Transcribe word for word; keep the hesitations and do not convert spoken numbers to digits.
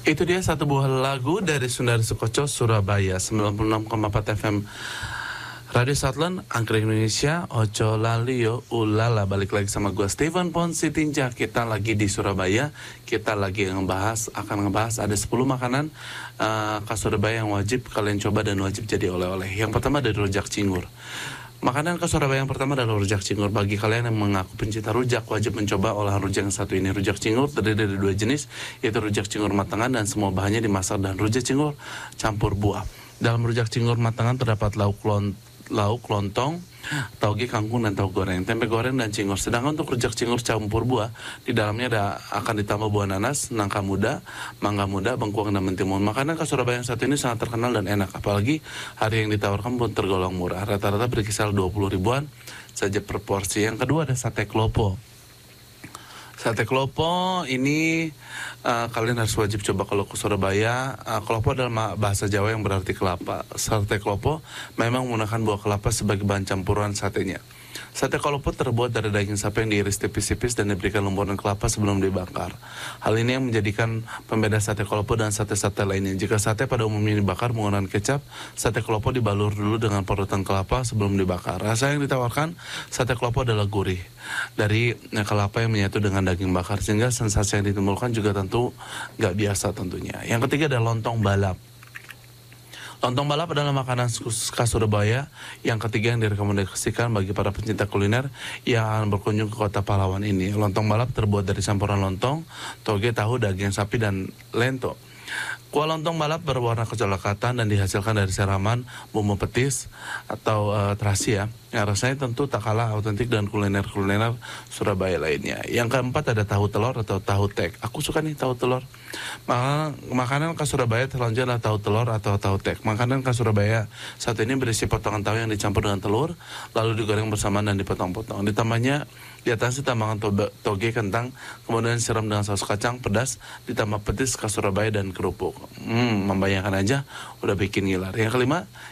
Itu dia satu buah lagu dari Sundari Sukoco, Surabaya, sembilan puluh enam koma empat F M Radio Southland, Angkring Indonesia, Ojo Lalio, Ulala. Balik lagi sama gue Steven Ponsitinja. Kita lagi di Surabaya. Kita lagi ngebahas, akan ngebahas ada sepuluh makanan uh, khas Surabaya yang wajib kalian coba dan wajib jadi oleh-oleh. Yang pertama dari rujak cingur. Makanan khas Surabaya yang pertama adalah rujak cingur. Bagi kalian yang mengaku pencinta rujak, wajib mencoba olahan rujak yang satu ini. Rujak cingur terdiri dari dua jenis, yaitu rujak cingur matangan dan semua bahannya dimasak dan rujak cingur campur buah. Dalam rujak cingur matangan terdapat lauk lon, lauk lontong, tauge, kangkung, dan tahu goreng, tempe goreng, dan cingur. Sedangkan untuk rujak cingur campur buah, di dalamnya ada akan ditambah buah nanas, nangka muda, mangga muda, bengkuang, dan mentimun. Makanan khas Surabaya yang satu ini sangat terkenal dan enak, apalagi hari yang ditawarkan pun tergolong murah. Rata-rata berkisar dua puluh ribuan saja per porsi. Yang kedua ada sate klopo. Sate klopo ini uh, kalian harus wajib coba kalau ke Surabaya. Uh, klopo adalah bahasa Jawa yang berarti kelapa. Sate klopo memang menggunakan buah kelapa sebagai bahan campuran satenya. Sate klopo terbuat dari daging sapi yang diiris tipis-tipis dan diberikan lumpuran kelapa sebelum dibakar. Hal ini yang menjadikan pembeda sate klopo dan sate-sate lainnya. Jika sate pada umumnya dibakar menggunakan kecap, sate klopo dibalur dulu dengan parutan kelapa sebelum dibakar. Rasa yang ditawarkan sate klopo adalah gurih dari kelapa yang menyatu dengan daging bakar, sehingga sensasi yang ditimbulkan juga tentu nggak biasa tentunya. Yang ketiga adalah lontong balap. Lontong balap adalah makanan khas Surabaya yang ketiga yang direkomendasikan bagi para pencinta kuliner yang akan berkunjung ke kota pahlawan ini. Lontong balap terbuat dari campuran lontong, toge, tahu, daging sapi, dan lento. Kuah lontong balap berwarna kecoklatan dan dihasilkan dari siraman bumbu petis atau uh, terasi ya. Yang rasanya tentu tak kalah autentik dan kuliner-kuliner Surabaya lainnya. Yang keempat ada tahu telur atau tahu tek. Aku suka nih tahu telur. Makanan, makanan khas Surabaya selanjutnya adalah tahu telur atau tahu tek. Makanan khas Surabaya satu ini berisi potongan tahu yang dicampur dengan telur, lalu digoreng bersamaan dan dipotong-potong. Ditambahnya di atas ditambahkan toge, kentang, kemudian siram dengan saus kacang pedas, ditambah petis khas Surabaya dan kerupuk. Hmm, membayangkan aja udah bikin ngiler. Yang kelima,